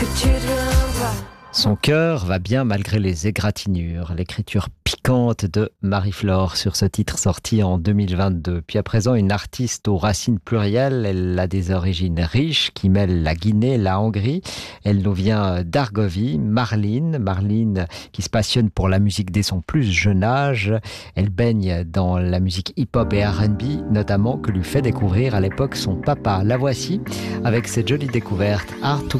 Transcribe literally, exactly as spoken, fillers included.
Son cœur va bien malgré les égratignures. L'écriture piquante de Marie-Flore sur ce titre sorti en deux mille vingt-deux. Puis à présent, une artiste aux racines plurielles. Elle a des origines riches qui mêlent la Guinée, la Hongrie. Elle nous vient d'Argovie, Marline. Marline qui se passionne pour la musique dès son plus jeune âge. Elle baigne dans la musique hip-hop et R and B, notamment que lui fait découvrir à l'époque son papa. La voici avec cette jolie découverte, Art to